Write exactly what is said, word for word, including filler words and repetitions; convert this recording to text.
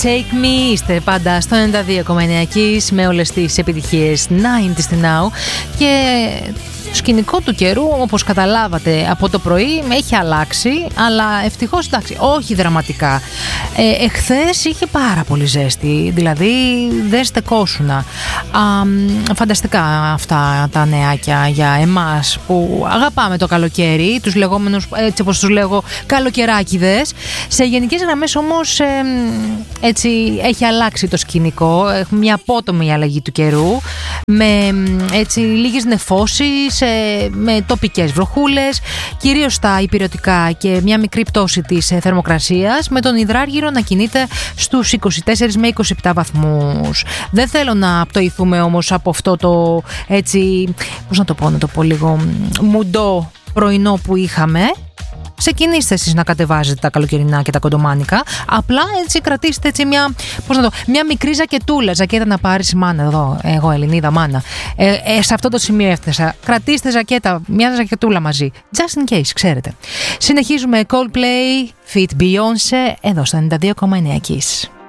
Take Me, είστε πάντα στο ενενήντα δύο κόμμα εννέα Kiss με όλες τις επιτυχίες ενενήντα Now. Και το σκηνικό του καιρού, όπως καταλάβατε από το πρωί, έχει αλλάξει, αλλά ευτυχώς, εντάξει, όχι δραματικά. Ε, εχθές είχε πάρα πολύ ζέστη, δηλαδή δεν στεκόσουνα. Α, φανταστικά αυτά τα νεάκια για εμάς που αγαπάμε το καλοκαίρι, τους λεγόμενους, έτσι όπως τους λέγω, καλοκαιράκιδες. Σε γενικές γραμμές όμως ε, έτσι έχει αλλάξει το σκηνικό, έχουμε μια απότομη αλλαγή του καιρού με έτσι λίγες νεφώσεις, ε, με τοπικές βροχούλες, κυρίως στα υπηρετικά και μια μικρή πτώση της ε, θερμοκρασίας, με τον υδράργυρο να κινείται στους είκοσι τέσσερα με είκοσι επτά βαθμούς. Δεν θέλω να πτωηθούμε όμως από αυτό το έτσι, πώς να το πω, να το πω λίγο μουντό πρωινό που είχαμε. Ξεκινήστε εσείς να κατεβάζετε τα καλοκαιρινά και τα κοντομάνικα. Απλά έτσι κρατήστε έτσι μια, πώς να το, μια μικρή ζακετούλα. Ζακέτα να πάρεις μάνα εδώ, εγώ Ελληνίδα μάνα. Ε, ε, σε αυτό το σημείο έφτασα. Κρατήστε ζακέτα, μια ζακετούλα μαζί. Just in case, ξέρετε. Συνεχίζουμε Coldplay, Fit Beyoncé, εδώ στο ενενήντα δύο κόμμα εννέα Kiss.